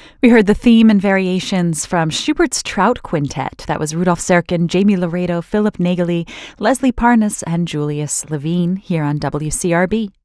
We heard the theme and variations from Schubert's Trout Quintet. That was Rudolf Serkin, Jamie Laredo, Philip Nageli, Leslie Parnas, and Julius Levine here on WCRB.